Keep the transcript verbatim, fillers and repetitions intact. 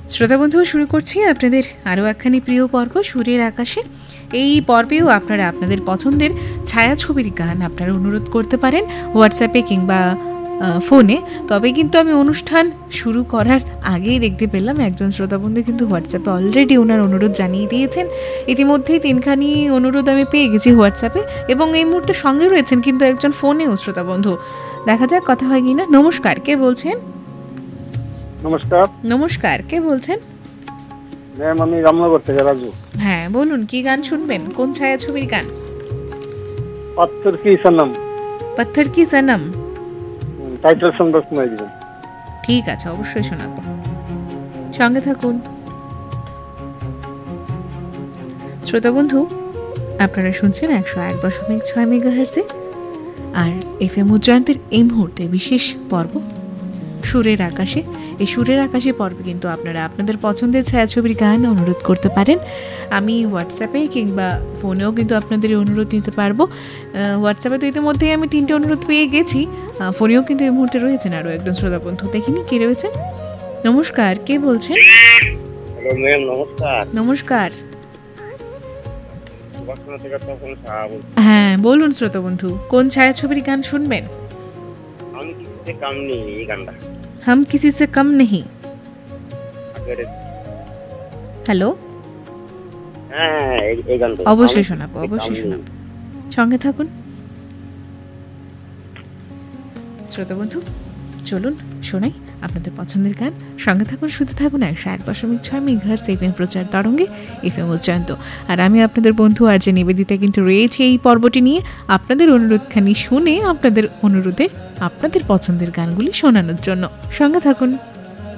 শ্রোতা বন্ধু, শুরু করছি আপনাদের আরও একখানি প্রিয় পর্ব সুরের আকাশে। এই পর্বেও আপনারা আপনাদের পছন্দের ছায়াছবির গান আপনারা অনুরোধ করতে পারেন হোয়াটসঅ্যাপে কিংবা ফোনে। তবে কিন্তু আমি অনুষ্ঠান শুরু করার আগেই দেখতে পেলাম একজন শ্রোতা বন্ধু কিন্তু হোয়াটসঅ্যাপে অলরেডি ওনার অনুরোধ জানিয়ে দিয়েছেন। ইতিমধ্যেই তিনখানি অনুরোধ আমি পেয়ে গেছি হোয়াটসঅ্যাপে, এবং এই মুহূর্তে সঙ্গে রয়েছেন কিন্তু একজন ফোনেও শ্রোতা বন্ধু। দেখা যাক কথা হয় কিনা। নমস্কার, কে বলছেন? নমস্কার। নমস্কার, কে বলছেন? ম্যাম, আমি রামনগর থেকে রাজু। হ্যাঁ বলুন, কি গান শুনবেন? কোন ছায়াছবির গান? পাথর কি সনম। পাথর কি সনম টাইটেল সংটা শোনাই দিবেন। ঠিক আছে, অবশ্যই শোনাবো, সঙ্গে থাকুন। শ্রোতা বন্ধু, আপনারা শুনছেন একশো এক দশমিক ছয় মেগাহার্জে আর এফ এম উজ্জয়ন্তের এই মুহূর্তে বিশেষ পর্ব সুরের আকাশে। এই সুরের আকাশে পর্বে কিন্তু আপনারা আপনাদের পছন্দের ছায়াছবির গান অনুরোধ করতে পারেন। আমি হোয়াটসঅ্যাপে কিংবা ফোনেও কিন্তু আপনাদের অনুরোধ নিতে পারবো। হোয়াটসঅ্যাপে তো ইতিমধ্যেই আমি তিনটে অনুরোধ পেয়ে গেছি, ফোনেও কিন্তু এই মুহূর্তে রয়েছেন আরও একজন শ্রোতা বন্ধু। দেখিনি কে রয়েছেন। নমস্কার, কে বলছেন? নমস্কার। নমস্কার, হ্যাঁ বলুন শ্রোতা বন্ধু, কোন ছায়াছবির গান শুনবেন? हम किसी से कम नहीं। হ্যালো, অবশ্যই শোনাবো, অবশ্যই শোনাবো, সঙ্গে থাকুন। শ্রোতা বন্ধু, চলুন শোনাই আপনাদের পছন্দের গান। সঙ্গে থাকুন, শুনতে থাকুন একশো এক দশমিক ছয় মেগাহার্টজ এফএম প্রচার তরঙ্গে এফএম উজ্জয়ন্ত। আর আমি আপনাদের বন্ধু আর যে নিবেদিতা কিন্তু রয়েছে এই পর্বটি নিয়ে আপনাদের অনুরোধখানি শুনে আপনাদের অনুরোধে আপনাদের পছন্দের গানগুলি শোনানোর জন্য। সঙ্গে থাকুন।